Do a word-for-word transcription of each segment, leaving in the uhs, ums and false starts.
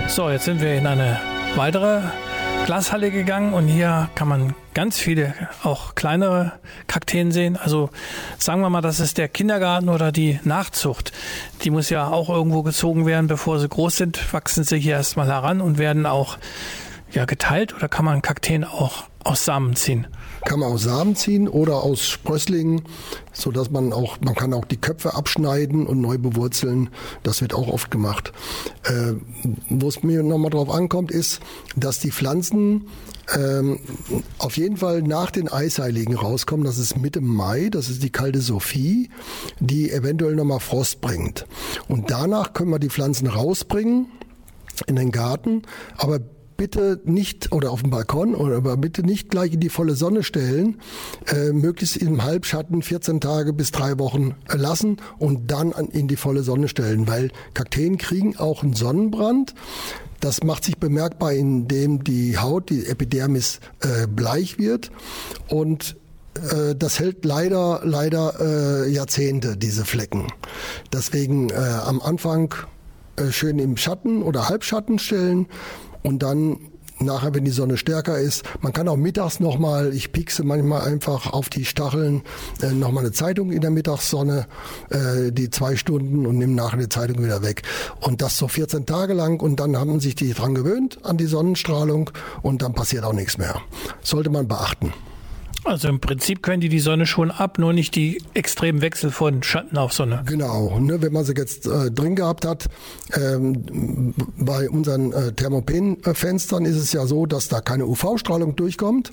So, jetzt sind wir in eine weitere Glashalle gegangen und hier kann man ganz viele, auch kleinere Kakteen sehen. Also sagen wir mal, das ist der Kindergarten oder die Nachzucht. Die muss ja auch irgendwo gezogen werden, bevor sie groß sind, wachsen sie hier erstmal heran und werden auch ja, geteilt, oder kann man Kakteen auch aus Samen ziehen? Kann man aus Samen ziehen oder aus Sprösslingen, so dass man auch, man kann auch die Köpfe abschneiden und neu bewurzeln. Das wird auch oft gemacht. Äh, wo es mir nochmal drauf ankommt, ist, dass die Pflanzen ähm, auf jeden Fall nach den Eisheiligen rauskommen. Das ist Mitte Mai, das ist die kalte Sophie, die eventuell nochmal Frost bringt. Und danach können wir die Pflanzen rausbringen in den Garten, aber bitte nicht, oder auf dem Balkon, oder aber bitte nicht gleich in die volle Sonne stellen, äh, möglichst im Halbschatten vierzehn Tage bis drei Wochen lassen und dann an, in die volle Sonne stellen, weil Kakteen kriegen auch einen Sonnenbrand. Das macht sich bemerkbar, indem die Haut, die Epidermis, äh, bleich wird, und äh, das hält leider, leider äh, Jahrzehnte, diese Flecken. Deswegen äh, am Anfang äh, schön im Schatten oder Halbschatten stellen. Und dann nachher, wenn die Sonne stärker ist, man kann auch mittags nochmal, ich piekse manchmal einfach auf die Stacheln, äh, nochmal eine Zeitung in der Mittagssonne, äh, die zwei Stunden, und nehme nachher die Zeitung wieder weg. Und das so vierzehn Tage lang, und dann haben sich die dran gewöhnt, an die Sonnenstrahlung, und dann passiert auch nichts mehr. Sollte man beachten. Also im Prinzip können die die Sonne schon ab, nur nicht die extremen Wechsel von Schatten auf Sonne. Genau, ne, wenn man sie jetzt äh, drin gehabt hat, ähm, bei unseren äh, Thermopen-Fenstern ist es ja so, dass da keine U V-Strahlung durchkommt.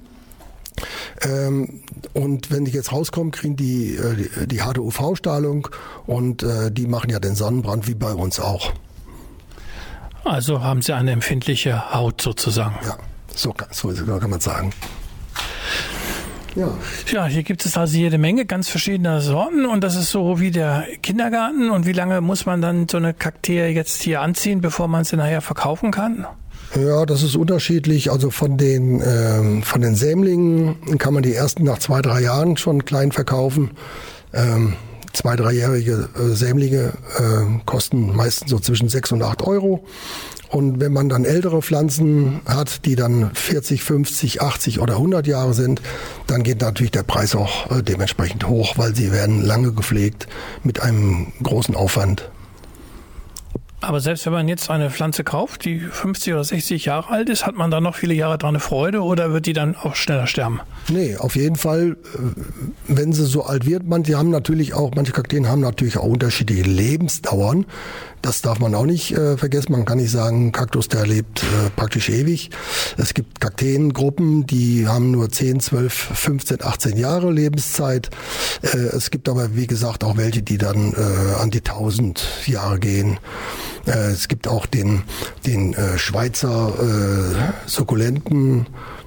Ähm, und wenn die jetzt rauskommen, kriegen die, äh, die, die harte U V-Strahlung, und äh, die machen ja den Sonnenbrand wie bei uns auch. Also haben sie eine empfindliche Haut sozusagen. Ja, so, so kann man sagen. Ja. Ja, hier gibt es also jede Menge ganz verschiedener Sorten, und das ist so wie der Kindergarten. Und wie lange muss man dann so eine Kaktee jetzt hier anziehen, bevor man sie nachher verkaufen kann? Ja, das ist unterschiedlich. Also von den ähm, von den Sämlingen kann man die ersten nach zwei, drei Jahren schon klein verkaufen. Ähm, zwei, dreijährige äh, Sämlinge äh, kosten meistens so zwischen sechs und acht Euro. Und wenn man dann ältere Pflanzen hat, die dann vierzig, fünfzig, achtzig oder hundert Jahre sind, dann geht natürlich der Preis auch äh, dementsprechend hoch, weil sie werden lange gepflegt mit einem großen Aufwand. Aber selbst wenn man jetzt eine Pflanze kauft, die fünfzig oder sechzig Jahre alt ist, hat man da noch viele Jahre dran eine Freude, oder wird die dann auch schneller sterben? Nee, auf jeden Fall, wenn sie so alt wird, manche haben natürlich auch, manche Kakteen haben natürlich auch unterschiedliche Lebensdauern. Das darf man auch nicht äh, vergessen. Man kann nicht sagen, ein Kaktus, der lebt äh, praktisch ewig. Es gibt Kakteengruppen, die haben nur zehn, zwölf, fünfzehn, achtzehn Jahre Lebenszeit. Äh, es gibt aber, wie gesagt, auch welche, die dann äh, an die tausend Jahre gehen. Äh, es gibt auch den, den äh, Schweizer äh, Sukkulenten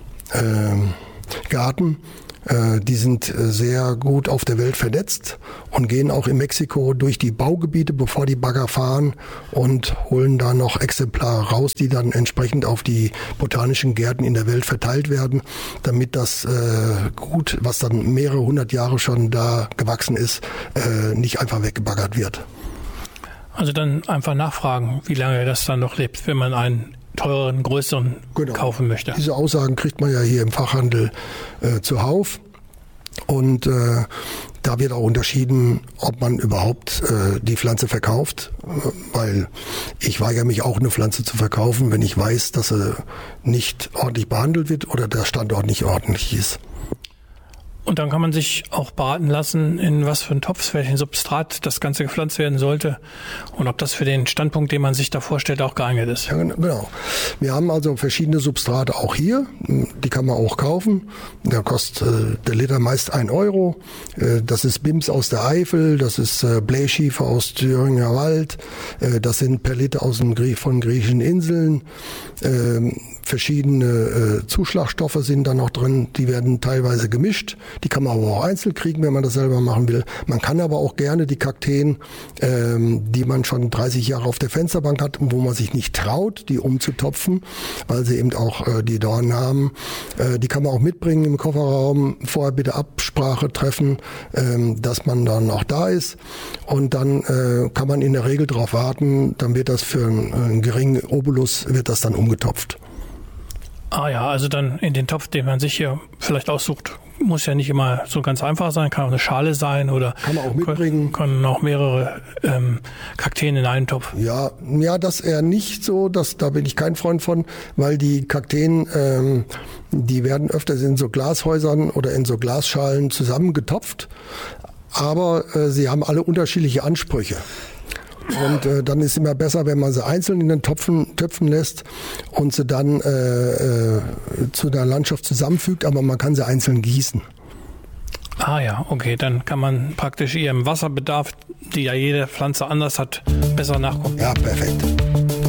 äh, Garten. Die sind sehr gut auf der Welt vernetzt und gehen auch in Mexiko durch die Baugebiete, bevor die Bagger fahren, und holen da noch Exemplare raus, die dann entsprechend auf die botanischen Gärten in der Welt verteilt werden, damit das äh, Gut, was dann mehrere hundert Jahre schon da gewachsen ist, äh, nicht einfach weggebaggert wird. Also dann einfach nachfragen, wie lange das dann noch lebt, wenn man einen teureren, größeren genau. kaufen möchte. Diese Aussagen kriegt man ja hier im Fachhandel äh, zuhauf. Und äh, da wird auch unterschieden, ob man überhaupt äh, die Pflanze verkauft, äh, weil ich weigere mich auch, eine Pflanze zu verkaufen, wenn ich weiß, dass sie nicht ordentlich behandelt wird oder der Standort nicht ordentlich ist. Und dann kann man sich auch beraten lassen, in was für ein Topf, welchen Substrat das Ganze gepflanzt werden sollte und ob das für den Standpunkt, den man sich da vorstellt, auch geeignet ist. Ja, genau. Wir haben also verschiedene Substrate auch hier. Die kann man auch kaufen. Da kostet äh, der Liter meist ein Euro. Äh, das ist Bims aus der Eifel, das ist äh, Bleischiefer aus Thüringer Wald, äh, das sind Perlite aus dem Grie- von griechischen Inseln. Äh, verschiedene äh, Zuschlagstoffe sind da noch drin, die werden teilweise gemischt. Die kann man aber auch einzeln kriegen, wenn man das selber machen will. Man kann aber auch gerne die Kakteen, ähm, die man schon dreißig Jahre auf der Fensterbank hat und wo man sich nicht traut, die umzutopfen, weil sie eben auch äh, die Dornen haben, äh, die kann man auch mitbringen im Kofferraum. Vorher bitte Absprache treffen, ähm, dass man dann auch da ist. Und dann äh, kann man in der Regel darauf warten, dann wird das für einen, einen geringen Obolus wird das dann umgetopft. Ah ja, also dann in den Topf, den man sich hier vielleicht aussucht, muss ja nicht immer so ganz einfach sein, kann auch eine Schale sein oder kann man auch mitbringen. Können auch mehrere ähm, Kakteen in einen Topf. Ja, ja, das eher nicht so, das, da bin ich kein Freund von, weil die Kakteen, ähm, die werden öfters in so Glashäusern oder in so Glasschalen zusammengetopft, aber äh, sie haben alle unterschiedliche Ansprüche. Und äh, dann ist immer besser, wenn man sie einzeln in den Töpfen, Töpfen lässt und sie dann äh, äh, zu der Landschaft zusammenfügt, aber man kann sie einzeln gießen. Ah ja, okay, dann kann man praktisch ihrem Wasserbedarf, die ja jede Pflanze anders hat, besser nachgucken. Ja, perfekt.